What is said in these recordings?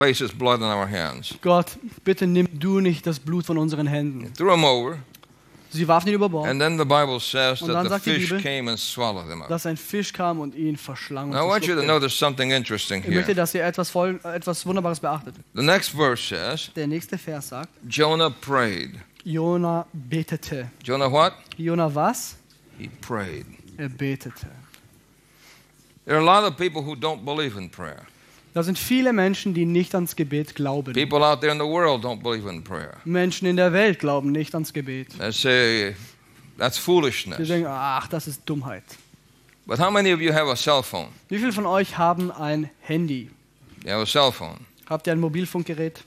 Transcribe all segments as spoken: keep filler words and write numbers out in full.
place his blood in our hands. Gott, bitte nimm du nicht das Blut von unseren Händen. He threw him over. Sie warfen ihn über Bord, And then the Bible says Und that dann the sagt die fish Bibel, came and swallowed him up. dass ein Fisch kam und ihn verschlang. Und Now I want you to verschluckte. notice something interesting Ich möchte, here. dass ihr etwas, voll, etwas Wunderbares beachtet. The next verse says, Der nächste Vers sagt, Jonah prayed. Jona betete. Jonah what? Jona was? He prayed. Er betete. There are a lot of people who don't believe in prayer. Da sind viele Menschen, die nicht ans Gebet glauben. People out there in the world don't believe in prayer. Menschen in der Welt glauben nicht ans Gebet. They say that's Sie foolishness. denken, ach, das ist Dummheit. But how many of you have a cell phone? Wie viele von euch haben ein Handy? You have a cell phone. Habt ihr ein Mobilfunkgerät?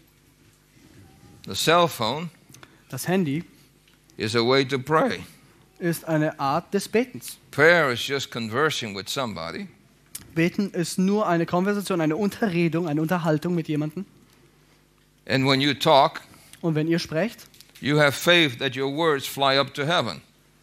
The cell phone Das Handy is a way to pray. ist eine Art des Betens. Prayer is just conversing with somebody. Beten ist nur eine Konversation, eine Unterredung, eine Unterhaltung mit jemandem. And when you talk, Und wenn ihr sprecht, you have faith that your words fly up to heaven.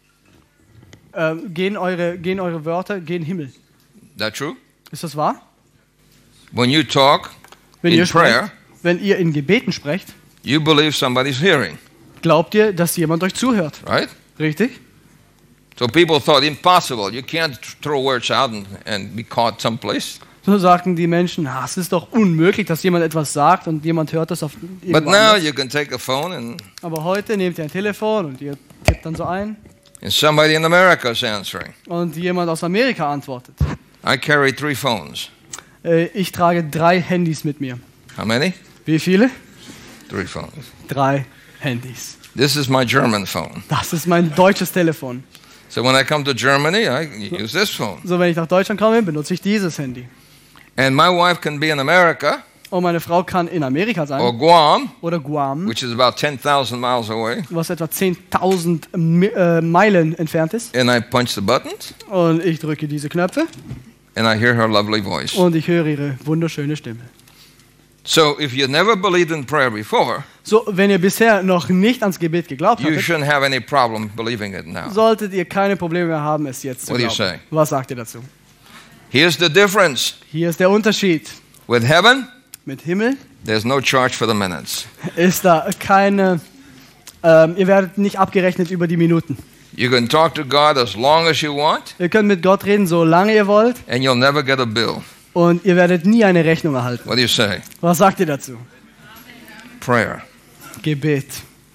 äh, gehen, eure, gehen eure Wörter gen Himmel. That true? Ist das wahr? When you talk Wenn in ihr sprecht, prayer, wenn ihr in Gebeten sprecht, you believe somebody's hearing, glaubt ihr, dass jemand euch zuhört. right? Richtig? So people thought impossible. You can't throw words out and, and be caught someplace. So sagten die Menschen, ah, es ist doch unmöglich, dass jemand etwas sagt und jemand hört das auf But irgendwo now anders. you can take a phone and, Aber heute nehmt ihr ein Telefon und ihr tippt dann so ein and somebody in America is answering. und jemand aus Amerika antwortet. I carry three phones. Äh, ich trage drei Handys mit mir. How many? Wie viele? Three phones. Drei Handys. This is my German phone. Das ist mein deutsches Telefon. So when I come to Germany, I use this phone. So, wenn ich nach Deutschland komme, benutze ich dieses Handy. And my wife can be in America Und meine Frau kann in Amerika or sein Guam, oder Guam, which is about ten thousand miles away, was etwa zehntausend Mi- äh, Meilen entfernt ist. and I punch the buttons Und ich drücke diese Knöpfe and I hear her lovely voice. und ich höre ihre wunderschöne Stimme. So if you never believed in prayer before, So, wenn ihr bisher noch nicht ans Gebet geglaubt you hattet, shouldn't have any problem believing it now. solltet ihr keine Probleme mehr haben, es jetzt zu What do you glauben. say? Was sagt ihr dazu? Here's the difference. Hier ist der Unterschied. With heaven, Mit Himmel there's no charge for the minutes. ist da keine, ähm, ihr werdet nicht abgerechnet über die Minuten. You can talk to God as long as you want, Ihr könnt mit Gott reden, solange ihr wollt, and you'll never get a bill. und ihr werdet nie eine Rechnung erhalten. What do you say? Was sagt ihr dazu? Prayer. Gebet.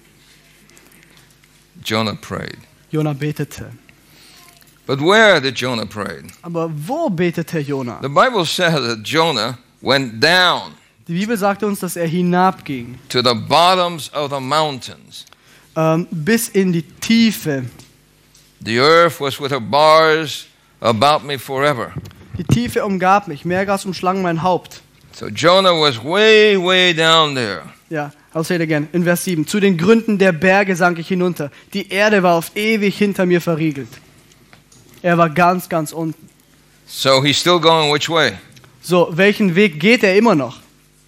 Jonah prayed. Jona betete. But where did Jonah pray? Aber wo betete Jona? The Bible says that Jonah went down Die Bibel sagte uns, dass er hinabging, to the bottoms of the mountains. ähm, bis in die Tiefe. The earth was with her bars about me forever. Die Tiefe umgab mich, Meergas umschlang mein Haupt. So Jonah was way, way down there. Ja, I'll say it again. In Vers sieben. Zu den Gründen der Berge sank ich hinunter. Die Erde war auf ewig hinter mir verriegelt. Er war ganz, ganz unten. So he's still going which way? So, welchen Weg geht er immer noch?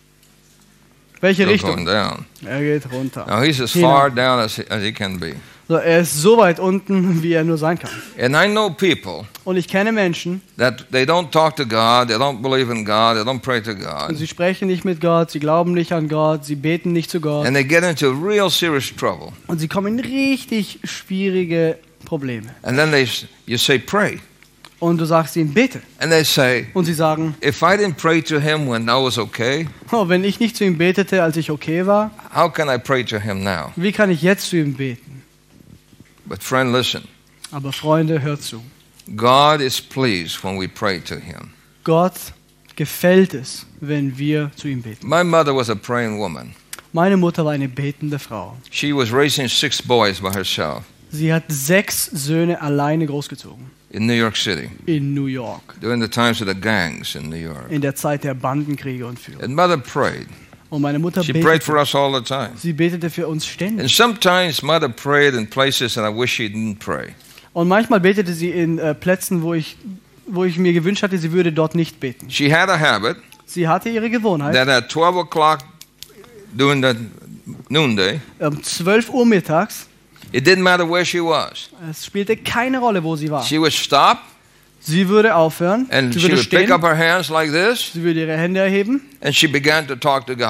Welche Still Richtung? going down. Er geht runter. Now he's as Hinab. far down as he, as he can be. So, er ist so weit unten, wie er nur sein kann. And I know people Und ich kenne Menschen, that they don't talk to God, they don't believe in God, they don't pray to und God, sie sprechen nicht mit Gott, sie glauben nicht an Gott, sie beten nicht zu Gott. and they get into real serious trouble. Und sie kommen in richtig schwierige Probleme. And then they, s- you say, pray. Und du sagst ihnen, bete. And they say, Und sie sagen, if I didn't pray to him when I was okay, oh, wenn ich nicht zu ihm betete, als ich okay war, how can I pray to him now? wie kann ich jetzt zu ihm beten? But friend, listen. Aber Freunde, hört zu. God is pleased when we pray to him. Gott gefällt es, wenn wir zu ihm beten. My mother was a praying woman. Meine Mutter war eine betende Frau. She was raising six boys by herself Sie hat sechs Söhne alleine großgezogen in New York City in New York, during the times of the gangs in New York. in der Zeit der Bandenkriege und Führung. And mother prayed. Und meine Mutter She prayed for betete, us all the time. sie betete für uns And ständig. sometimes mother prayed in places and I wish she didn't pray. Und manchmal betete sie in äh, Plätzen, wo ich, wo ich mir gewünscht hatte, sie würde dort nicht beten. She had a habit Sie hatte ihre Gewohnheit, that at twelve o'clock during the noonday, um zwölf Uhr mittags, it didn't matter where she was. es spielte keine Rolle, wo sie war. She would stop Sie würde aufhören, and sie she würde would pick stehen, up her hands like this, sie würde ihre Hände erheben and she began to talk to God.